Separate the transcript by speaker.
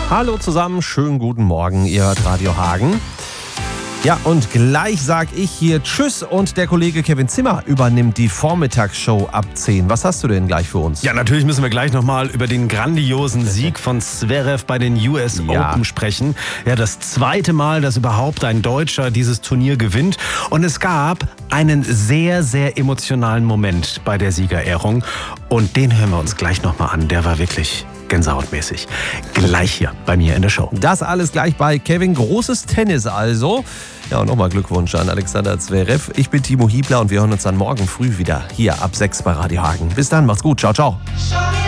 Speaker 1: Hallo zusammen, schönen guten Morgen, ihr hört Radio Hagen. Ja, und gleich sag ich hier Tschüss und der Kollege Kevin Zimmer übernimmt die Vormittagsshow ab 10. Was hast du denn gleich für uns?
Speaker 2: Ja, natürlich müssen wir gleich nochmal über den grandiosen Sieg von Zverev bei den US Open sprechen. Ja, das zweite Mal, dass überhaupt ein Deutscher dieses Turnier gewinnt. Und es gab einen sehr, sehr emotionalen Moment bei der Siegerehrung. Und den hören wir uns gleich nochmal an. Der war wirklich gänsehautmäßig. Gleich hier bei mir in der Show.
Speaker 1: Das alles gleich bei Kevin. Großes Tennis also. Ja, und nochmal Glückwunsch an Alexander Zverev. Ich bin Timo Hiebler und wir hören uns dann morgen früh wieder hier ab 6 bei Radio Hagen. Bis dann, macht's gut. Ciao, ciao.